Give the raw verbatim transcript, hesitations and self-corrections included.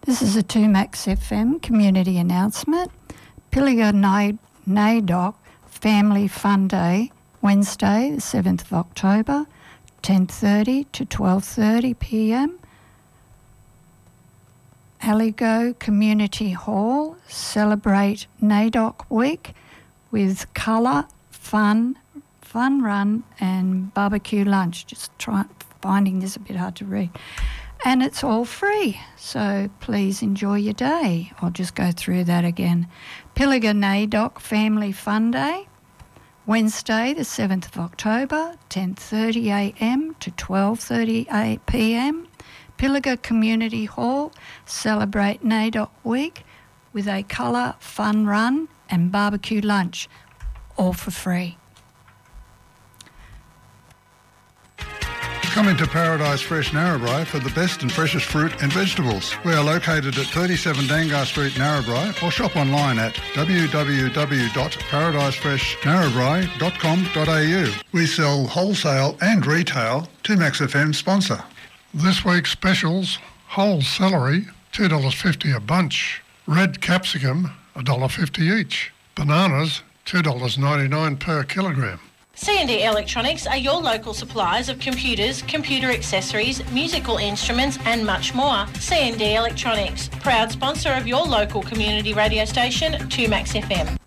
This is a two Max F M community announcement. Pilliga Naydock Family Fun Day, Wednesday the seventh of October, ten thirty to twelve thirty p m. Aligo Community Hall, celebrate Naydock Week with colour, fun, fun run and barbecue lunch. Just try finding this a bit hard to read. And it's all free, so please enjoy your day. I'll just go through that again. Pilliga Naydock Family Fun Day, Wednesday the seventh of October, ten thirty a m to twelve thirty p m. Pilliga Community Hall, celebrate Naydock Week with a colour, fun run and barbecue lunch, all for free. Come into Paradise Fresh Narrabri for the best and freshest fruit and vegetables. We are located at thirty-seven Dangar Street, Narrabri, or shop online at w w w dot paradise fresh narrabri dot com dot a u. We sell wholesale and retail. two Max F M sponsor. This week's specials: whole celery, two dollars fifty a bunch. Red capsicum, one dollar fifty each. Bananas, two dollars ninety-nine per kilogram. C and D Electronics are your local suppliers of computers, computer accessories, musical instruments and much more. C and D Electronics, proud sponsor of your local community radio station, two Max F M.